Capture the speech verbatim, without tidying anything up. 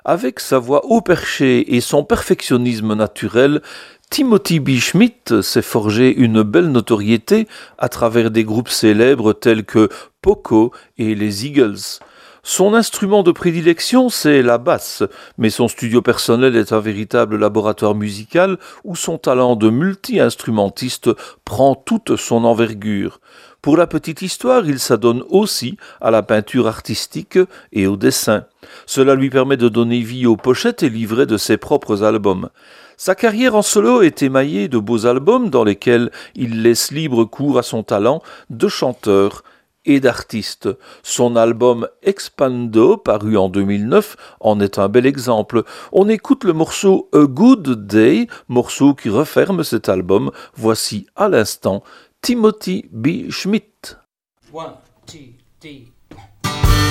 Avec sa voix haut perchée et son perfectionnisme naturel, Timothy B. Schmit s'est forgé une belle notoriété à travers des groupes célèbres tels que Poco et les Eagles. Son instrument de prédilection, c'est la basse, mais son studio personnel est un véritable laboratoire musical où son talent de multi-instrumentiste prend toute son envergure. Pour la petite histoire, il s'adonne aussi à la peinture artistique et au dessin. Cela lui permet de donner vie aux pochettes et livrets de ses propres albums. Sa carrière en solo est émaillée de beaux albums dans lesquels il laisse libre cours à son talent de chanteur et d'artiste. Son album Expando, paru en deux mille neuf, en est un bel exemple. On écoute le morceau A Good Day, morceau qui referme cet album. Voici à l'instant Timothy B. Schmit. One, two, three.